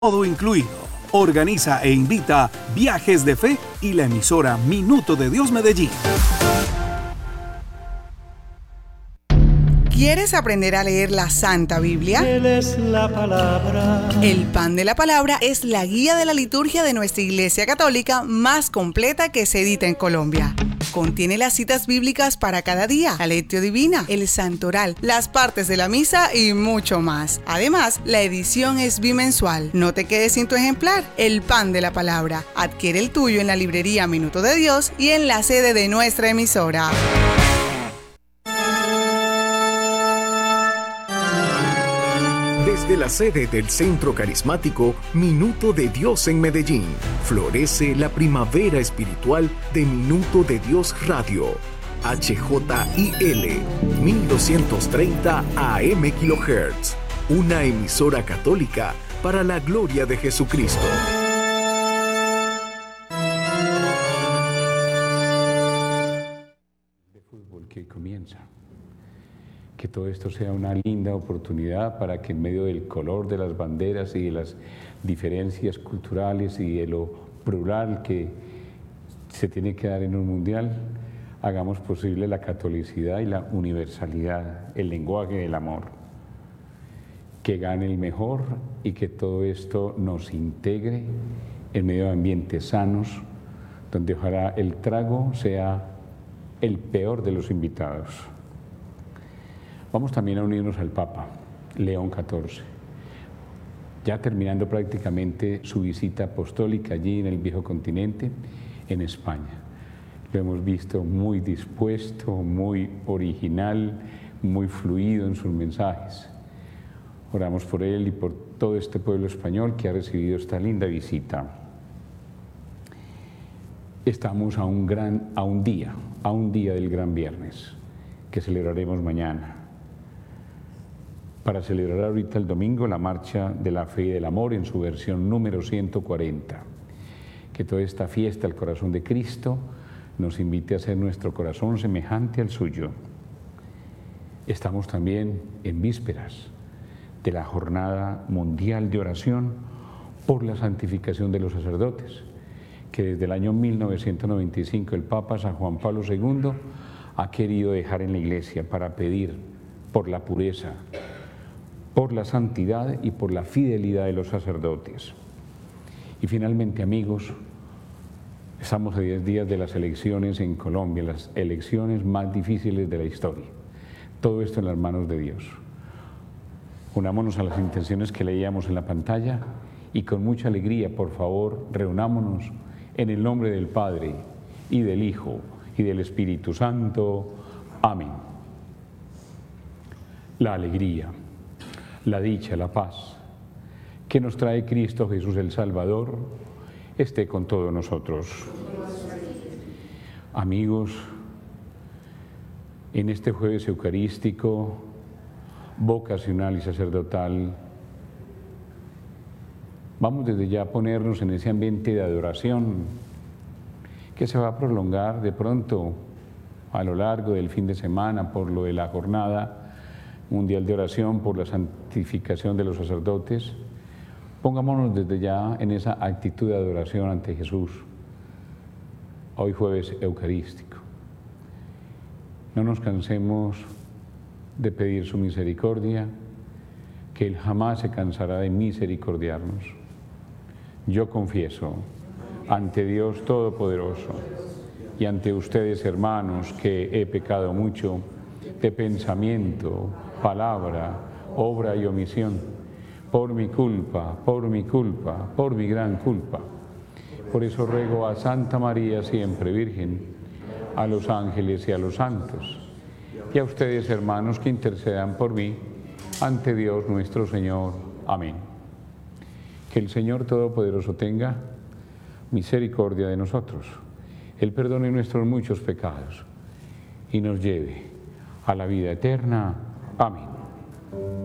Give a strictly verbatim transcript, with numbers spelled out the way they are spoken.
Todo incluido. Organiza e invita Viajes de Fe y la emisora Minuto de Dios Medellín. ¿Quieres aprender a leer la Santa Biblia? Él es la palabra. El Pan de la Palabra es la guía de la liturgia de nuestra Iglesia Católica más completa que se edita en Colombia. Contiene las citas bíblicas para cada día, la lectio divina, el santoral, las partes de la misa y mucho más. Además, la edición es bimensual. No te quedes sin tu ejemplar. El Pan de la Palabra. Adquiere el tuyo en la librería Minuto de Dios y en la sede de nuestra emisora. Desde la sede del Centro Carismático Minuto de Dios en Medellín, florece la primavera espiritual de Minuto de Dios Radio. H J I L mil doscientos treinta A M kHz, una emisora católica para la gloria de Jesucristo. De fútbol que comienza. Que todo esto sea una linda oportunidad para que en medio del color de las banderas y de las diferencias culturales y de lo plural que se tiene que dar en un mundial, hagamos posible la catolicidad y la universalidad, el lenguaje del amor. Que gane el mejor y que todo esto nos integre en medio de ambientes sanos, donde ojalá el trago sea el peor de los invitados. Vamos también a unirnos al Papa, León catorce, ya terminando prácticamente su visita apostólica allí en el viejo continente, en España. Lo hemos visto muy dispuesto, muy original, muy fluido en sus mensajes. Oramos por él y por todo este pueblo español que ha recibido esta linda visita. Estamos a un, gran, a un día, a un día del Gran Viernes, que celebraremos mañana. Para celebrar ahorita el domingo la Marcha de la Fe y del Amor en su versión número ciento cuarenta. Que toda esta fiesta al corazón de Cristo nos invite a hacer nuestro corazón semejante al suyo. Estamos también en vísperas de la Jornada Mundial de Oración por la santificación de los sacerdotes, que desde el año mil novecientos noventa y cinco el Papa San Juan Pablo segundo ha querido dejar en la Iglesia para pedir por la pureza, por la santidad y por la fidelidad de los sacerdotes. Y finalmente, amigos, estamos a diez días de las elecciones en Colombia, las elecciones más difíciles de la historia. Todo esto en las manos de Dios. Unámonos a las intenciones que leíamos en la pantalla y con mucha alegría, por favor, reunámonos en el nombre del Padre y del Hijo y del Espíritu Santo. Amén. La alegría, la dicha, la paz que nos trae Cristo Jesús el Salvador, esté con todos nosotros. Amigos, en este jueves eucarístico, vocacional y sacerdotal, vamos desde ya a ponernos en ese ambiente de adoración que se va a prolongar de pronto a lo largo del fin de semana por lo de la jornada mundial de oración por la santificación de los sacerdotes. Pongámonos desde ya en esa actitud de adoración ante Jesús, hoy jueves eucarístico. No nos cansemos de pedir su misericordia, que Él jamás se cansará de misericordiarnos. Yo confieso ante Dios Todopoderoso y ante ustedes, hermanos, que he pecado mucho de pensamiento, palabra, obra y omisión, por mi culpa, por mi culpa, por mi gran culpa. Por eso ruego a Santa María, siempre Virgen, a los ángeles y a los santos, y a ustedes, hermanos, que intercedan por mí ante Dios nuestro Señor. Amén. Que el Señor Todopoderoso tenga misericordia de nosotros, Él perdone nuestros muchos pecados y nos lleve a la vida eterna. Amén.